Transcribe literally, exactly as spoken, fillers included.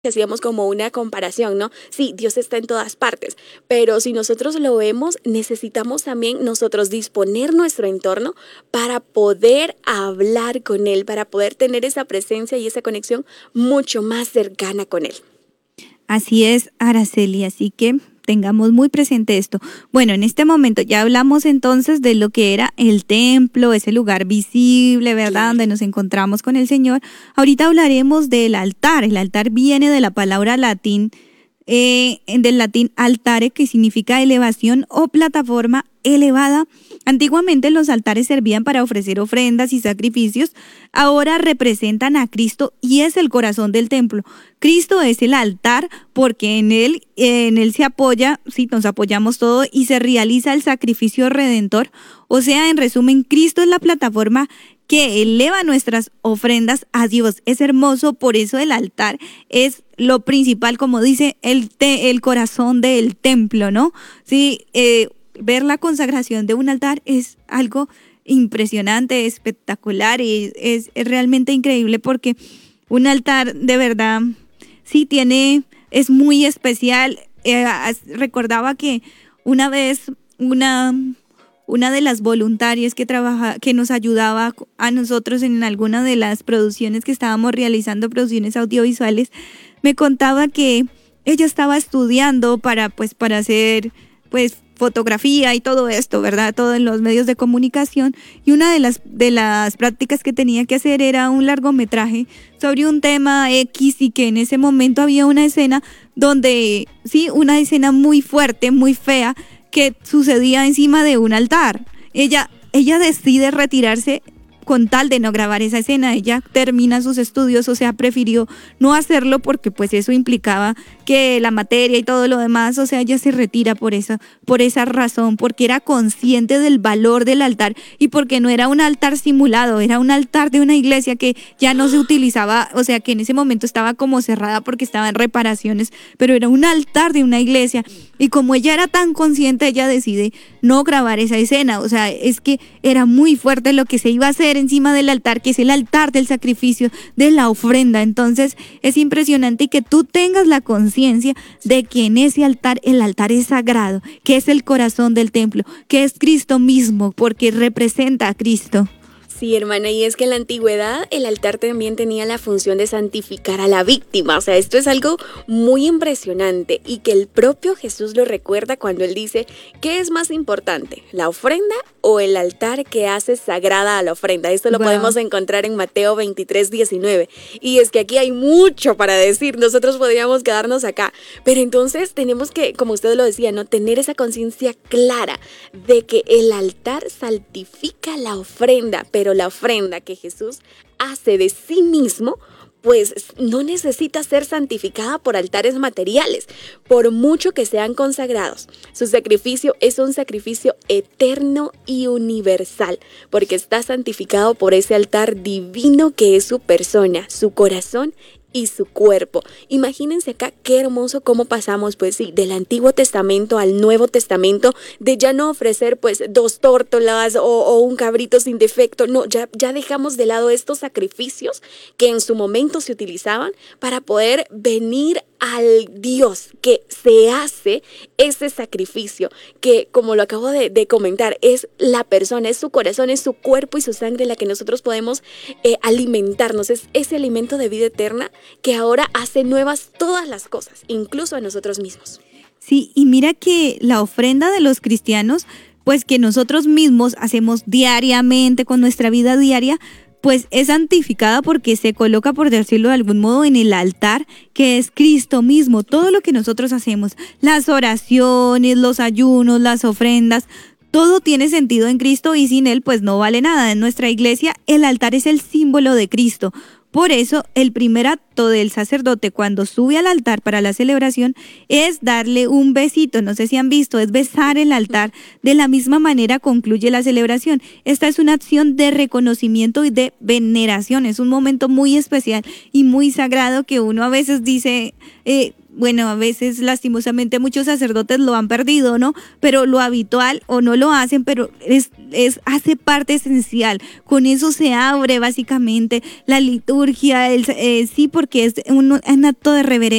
hacíamos como una comparación, ¿no? Sí, Dios está en todas partes, pero si nosotros lo vemos, necesitamos también nosotros disponer nuestro entorno para poder hablar con Él, para poder tener esa presencia y esa conexión mucho más cercana con Él. Así es, Araceli, así que tengamos muy presente esto. Bueno, en este momento ya hablamos entonces de lo que era el templo, ese lugar visible, ¿verdad? Donde nos encontramos con el Señor. Ahorita hablaremos del altar. El altar viene de la palabra latín, eh, del latín altare, que significa elevación o plataforma elevada. Antiguamente los altares servían para ofrecer ofrendas y sacrificios. Ahora representan a Cristo y es el corazón del templo. Cristo es el altar porque en él, en él se apoya, sí, nos apoyamos todo y se realiza el sacrificio redentor. O sea, en resumen, Cristo es la plataforma que eleva nuestras ofrendas a Dios. Es hermoso, por eso el altar es lo principal, como dice el, te, el corazón del templo, ¿no? Sí, eh, ver la consagración de un altar es algo impresionante, espectacular y es, es realmente increíble porque un altar de verdad sí tiene, es muy especial. Eh, recordaba que una vez una, una de las voluntarias que trabaja, que nos ayudaba a nosotros en alguna de las producciones que estábamos realizando, producciones audiovisuales, me contaba que ella estaba estudiando para, pues, para hacer, pues, fotografía y todo esto, ¿verdad? Todo en los medios de comunicación. Y una de las, de las prácticas que tenía que hacer era un largometraje sobre un tema X y que en ese momento había una escena donde, sí, una escena muy fuerte, muy fea, que sucedía encima de un altar. Ella, ella decide retirarse con tal de no grabar esa escena. Ella termina sus estudios, o sea, prefirió no hacerlo porque pues eso implicaba que la materia y todo lo demás, o sea, ella se retira por eso, por esa razón, porque era consciente del valor del altar y porque no era un altar simulado, era un altar de una iglesia que ya no se utilizaba, o sea, que en ese momento estaba como cerrada porque estaba en reparaciones, pero era un altar de una iglesia y como ella era tan consciente, ella decide no grabar esa escena, o sea, es que era muy fuerte lo que se iba a hacer encima del altar, que es el altar del sacrificio, de la ofrenda. Entonces es impresionante que tú tengas la conciencia de que en ese altar, el altar es sagrado, que es el corazón del templo, que es Cristo mismo, porque representa a Cristo. Sí, hermana, y es que en la antigüedad el altar también tenía la función de santificar a la víctima. O sea, esto es algo muy impresionante y que el propio Jesús lo recuerda cuando él dice, ¿qué es más importante, la ofrenda o el altar que hace sagrada a la ofrenda? Esto lo wow. podemos encontrar en Mateo veintitrés, diecinueve. Y es que aquí hay mucho para decir, nosotros podríamos quedarnos acá. Pero entonces tenemos que, como usted lo decía, ¿no? Tener esa conciencia clara de que el altar santifica la ofrenda, pero la ofrenda que Jesús hace de sí mismo, pues no necesita ser santificada por altares materiales, por mucho que sean consagrados. Su sacrificio es un sacrificio eterno y universal, porque está santificado por ese altar divino que es su persona, su corazón y su cuerpo. Imagínense acá qué hermoso cómo pasamos, pues sí, del Antiguo Testamento al Nuevo Testamento, de ya no ofrecer pues dos tórtolas o, o un cabrito sin defecto, no, ya, ya dejamos de lado estos sacrificios que en su momento se utilizaban para poder venir al Dios que se hace ese sacrificio, que como lo acabo de, de comentar, es la persona, es su corazón, es su cuerpo y su sangre la que nosotros podemos eh, alimentarnos, es ese alimento de vida eterna que ahora hace nuevas todas las cosas, incluso a nosotros mismos. Sí, y mira que la ofrenda de los cristianos, pues que nosotros mismos hacemos diariamente con nuestra vida diaria, pues es santificada porque se coloca, por decirlo de algún modo, en el altar que es Cristo mismo. Todo lo que nosotros hacemos, las oraciones, los ayunos, las ofrendas, todo tiene sentido en Cristo y sin Él pues no vale nada. En nuestra iglesia el altar es el símbolo de Cristo. Por eso, el primer acto del sacerdote cuando sube al altar para la celebración es darle un besito. No sé si han visto, es besar el altar. De la misma manera concluye la celebración. Esta es una acción de reconocimiento y de veneración. Es un momento muy especial y muy sagrado que uno a veces dice, eh, bueno, a veces lastimosamente muchos sacerdotes lo han perdido, ¿no? Pero lo habitual o no lo hacen, pero es, es hace parte esencial. Con eso se abre básicamente la liturgia, el, eh, sí, porque es un, un acto de reverencia